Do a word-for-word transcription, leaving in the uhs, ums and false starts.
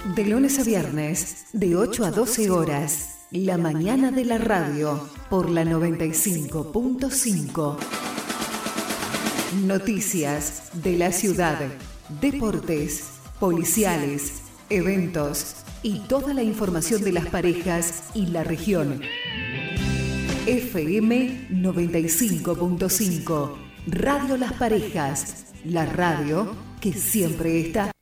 De lunes a viernes, de ocho a doce horas. La mañana de la radio, por la noventa y cinco punto cinco. Noticias de la ciudad, deportes, policiales, eventos y toda la información de las parejas y la región. F M noventa y cinco punto cinco. Radio Las Parejas, la radio que siempre está.